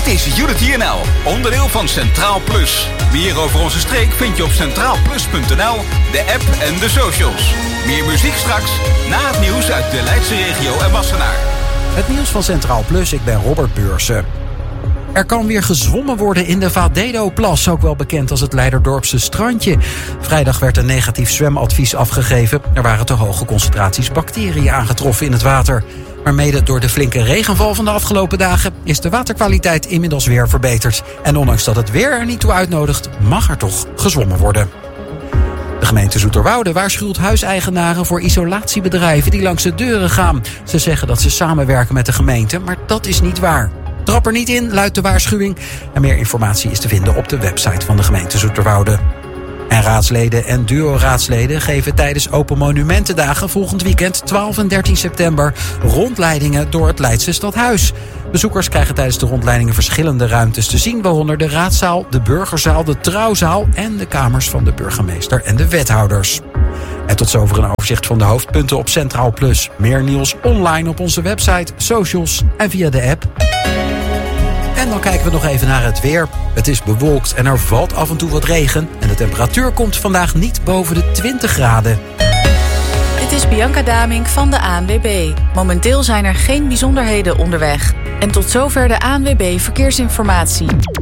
is Unity NL, onderdeel van Centraal Plus. Meer over onze streek vind je op centraalplus.nl, de app en de socials. Meer muziek straks, na het nieuws uit de Leidse regio en Wassenaar. Het nieuws van Centraal Plus, ik ben Robert Beursen. Er kan weer gezwommen worden in de Vadedo-plas, ook wel bekend als het Leiderdorpse strandje. Vrijdag werd een negatief zwemadvies afgegeven. Er waren te hoge concentraties bacteriën aangetroffen in het water. Maar mede door de flinke regenval van de afgelopen dagen is de waterkwaliteit inmiddels weer verbeterd. En ondanks dat het weer er niet toe uitnodigt, mag er toch gezwommen worden. De gemeente Zoeterwoude waarschuwt huiseigenaren voor isolatiebedrijven die langs de deuren gaan. Ze zeggen dat ze samenwerken met de gemeente, maar dat is niet waar. Trap er niet in, luidt de waarschuwing. En meer informatie is te vinden op de website van de gemeente Zoeterwoude. En raadsleden en duo-raadsleden geven tijdens Open Monumentendagen volgend weekend 12 en 13 september rondleidingen door het Leidse Stadhuis. Bezoekers krijgen tijdens de rondleidingen verschillende ruimtes te zien, waaronder de raadzaal, de burgerzaal, de trouwzaal en de kamers van de burgemeester en de wethouders. En tot zover een overzicht van de hoofdpunten op Centraal Plus. Meer nieuws online op onze website, socials en via de app. En dan kijken we nog even naar het weer. Het is bewolkt en er valt af en toe wat regen. En de temperatuur komt vandaag niet boven de 20 graden. Dit is Bianca Damink van de ANWB. Momenteel zijn er geen bijzonderheden onderweg. En tot zover de ANWB Verkeersinformatie.